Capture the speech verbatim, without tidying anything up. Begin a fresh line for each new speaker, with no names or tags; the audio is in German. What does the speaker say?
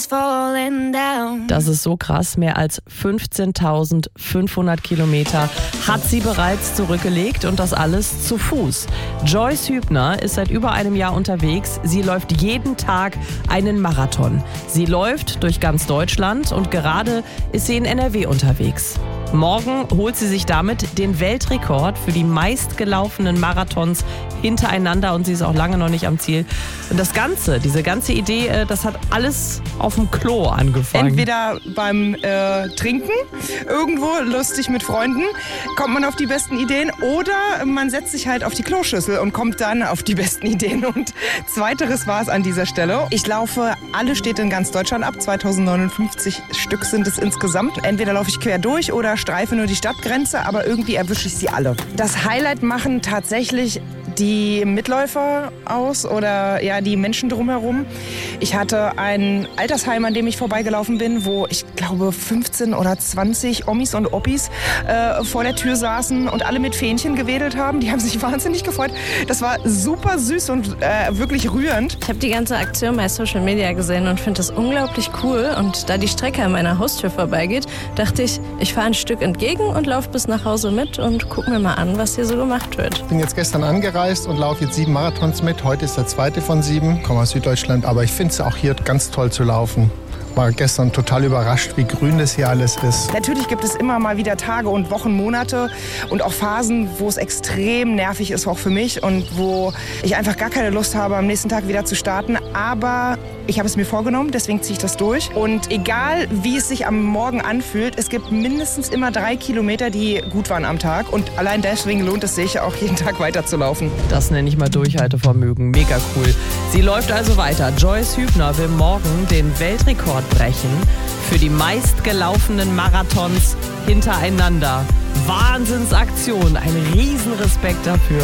Das ist so krass. Mehr als fünfzehntausendfünfhundert Kilometer hat sie bereits zurückgelegt und das alles zu Fuß. Joyce Hübner ist seit über einem Jahr unterwegs. Sie läuft jeden Tag einen Marathon. Sie läuft durch ganz Deutschland und gerade ist sie in N R W unterwegs. Morgen holt sie sich damit den Weltrekord für die meistgelaufenen Marathons hintereinander und sie ist auch lange noch nicht am Ziel. Und das Ganze, diese ganze Idee, das hat alles auf dem Klo angefangen.
Entweder beim äh, Trinken, irgendwo lustig mit Freunden, kommt man auf die besten Ideen oder man setzt sich halt auf die Kloschüssel und kommt dann auf die besten Ideen. Und zweiteres war es an dieser Stelle. Ich laufe alle Städte in ganz Deutschland ab, zweitausendneunundfünfzig Stück sind es insgesamt. Entweder laufe ich quer durch oder streife nur die Stadtgrenze, aber irgendwie erwische ich sie alle. Das Highlight machen tatsächlich die Mitläufer aus oder ja die Menschen drumherum. Ich hatte ein Altersheim, an dem ich vorbeigelaufen bin, wo ich glaube fünfzehn oder zwanzig Omis und Oppis äh, vor der Tür saßen und alle mit Fähnchen gewedelt haben. Die haben sich wahnsinnig gefreut. Das war super süß und äh, wirklich rührend.
Ich habe die ganze Aktion bei Social Media gesehen und finde das unglaublich cool. Und da die Strecke an meiner Haustür vorbeigeht, dachte ich, ich fahre ein Stück entgegen und laufe bis nach Hause mit und guck mir mal an, was hier so gemacht wird.
Ich bin jetzt gestern angereist und laufe jetzt sieben Marathons mit. Heute ist der zweite von sieben. Ich komme aus Süddeutschland, aber ich finde es auch hier ganz toll zu laufen. War gestern total überrascht, wie grün das hier alles ist.
Natürlich gibt es immer mal wieder Tage und Wochen, Monate und auch Phasen, wo es extrem nervig ist, auch für mich und wo ich einfach gar keine Lust habe, am nächsten Tag wieder zu starten. Aber ich habe es mir vorgenommen, deswegen ziehe ich das durch. Und egal, wie es sich am Morgen anfühlt, es gibt mindestens immer drei Kilometer, die gut waren am Tag. Und allein deswegen lohnt es sich, auch jeden Tag weiterzulaufen.
Das nenne ich mal Durchhaltevermögen. Mega cool. Sie läuft also weiter. Joyce Hübner will morgen den Weltrekord brechen für die meistgelaufenen Marathons hintereinander. Wahnsinnsaktion. Ein Riesenrespekt dafür.